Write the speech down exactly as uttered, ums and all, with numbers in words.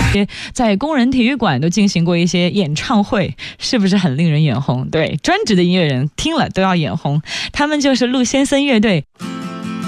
在工人体育馆都进行过一些演唱会，是不是很令人眼红？对，专职的音乐人听了都要眼红。他们就是陆先生乐队。